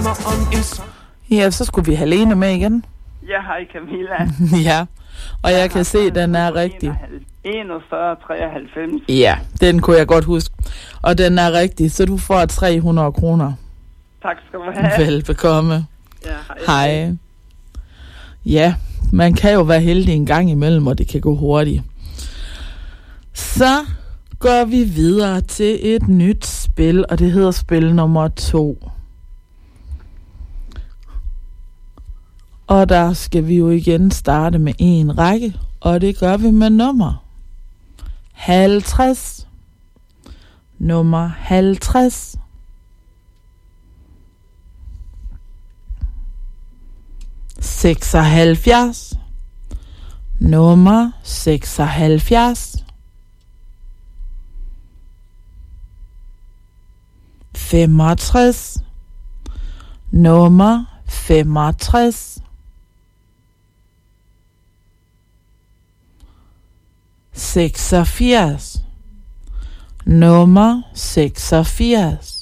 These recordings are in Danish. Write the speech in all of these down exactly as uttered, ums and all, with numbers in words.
Ja, så skulle vi have Lene med igen. Ja, hej Camilla. Ja, og jeg, jeg kan se, at den er rigtig. enogfyrre treoghalvfems. Ja, den kunne jeg godt huske. Og den er rigtig, så du får tre hundrede kroner. Tak skal du have. Velbekomme. Ja, hej. Hej. Ja, man kan jo være heldig en gang imellem, og det kan gå hurtigt. Så går vi videre til et nyt spil, og det hedder spil nummer to. Og der skal vi jo igen starte med en række, og det gør vi med nummer halvtreds. Nummer halvtreds. seksoghalvfjerds. Nummer seksoghalvfjerds. femogtres. Nummer femogtres. seksogfirs. Nummer seksogfirs.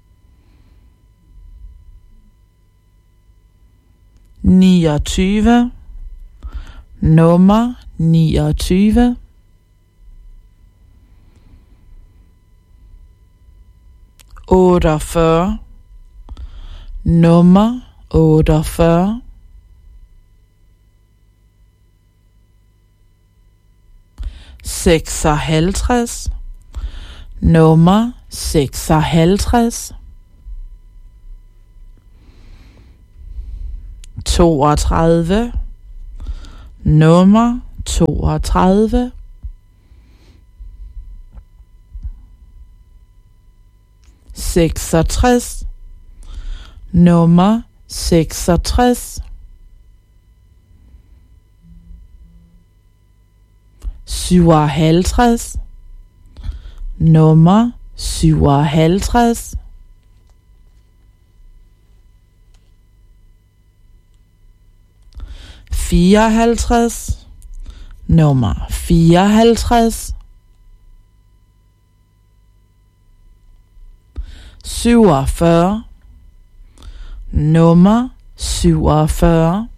niogtyve. Nummer niogtyve. otteogfyrre. Nummer otteogfyrre. seksoghalvtreds. Nummer seksoghalvtreds. toogtredive. Nummer toogtredive. seksogtres. Nummer seksogtres. syvoghalvtreds. Nummer syvoghalvtreds. fireoghalvtreds. Nummer fireoghalvtreds. syvogfyrre. Nummer syvogfyrre.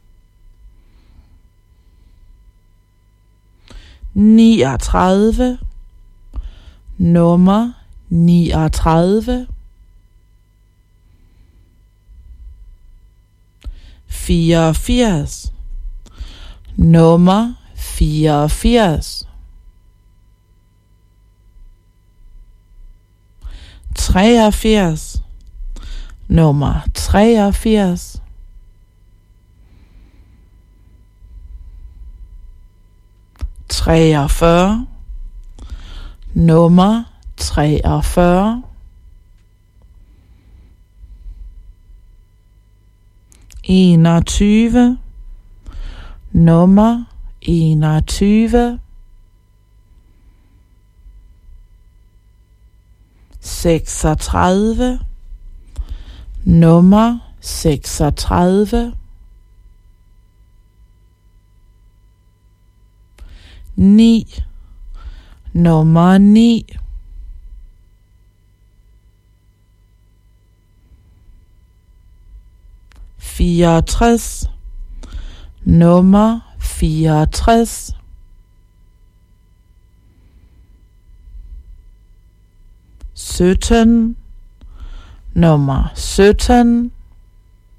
niogtredive. Nummer niogtredive. fireogfirs. Nummer fireogfirs. treogfirs. Nummer treogfirs. treogfyrre. Nummer treogfyrre. enogtyve. Nummer enogtyve. seksogtredive. Nummer seksogtredive. ni. Nummer ni. fireogtres. Nummer fireogtres. sytten. Nummer sytten.